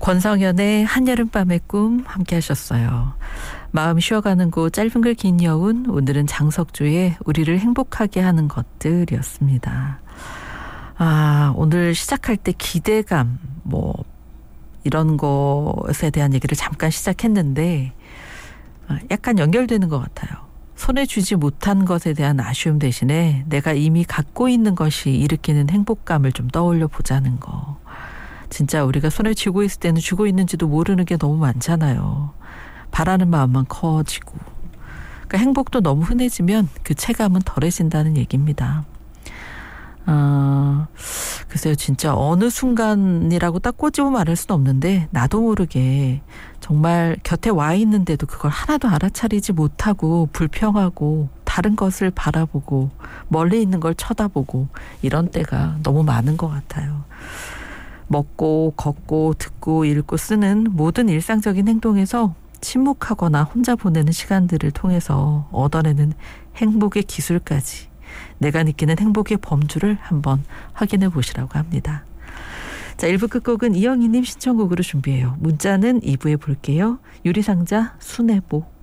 권성현의 한여름밤의 꿈 함께 하셨어요. 마음 쉬어가는 곳 짧은 글 긴 여운, 오늘은 장석주의 우리를 행복하게 하는 것들이었습니다. 오늘 시작할 때 기대감 이런 것에 대한 얘기를 잠깐 시작했는데 약간 연결되는 것 같아요. 손에 쥐지 못한 것에 대한 아쉬움 대신에 내가 이미 갖고 있는 것이 일으키는 행복감을 좀 떠올려 보자는 거. 진짜 우리가 손에 쥐고 있을 때는 쥐고 있는지도 모르는 게 너무 많잖아요. 바라는 마음만 커지고. 그러니까 행복도 너무 흔해지면 그 체감은 덜해진다는 얘기입니다. 글쎄요, 진짜 어느 순간이라고 딱 꼬집어 말할 수는 없는데 나도 모르게 정말 곁에 와 있는데도 그걸 하나도 알아차리지 못하고 불평하고 다른 것을 바라보고 멀리 있는 걸 쳐다보고 이런 때가 너무 많은 것 같아요. 먹고 걷고 듣고 읽고 쓰는 모든 일상적인 행동에서 침묵하거나 혼자 보내는 시간들을 통해서 얻어내는 행복의 기술까지, 내가 느끼는 행복의 범주를 한번 확인해 보시라고 합니다. 자, 1부 끝곡은 이영희님 신청곡으로 준비해요. 문자는 2부에 볼게요. 유리상자 순애보.